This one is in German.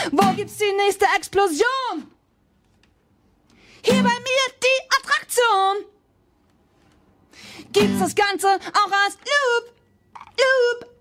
Wo gibt's die nächste Explosion? Hier bei mir die Attraktion. Gibt's das Ganze auch als Loop? Loop.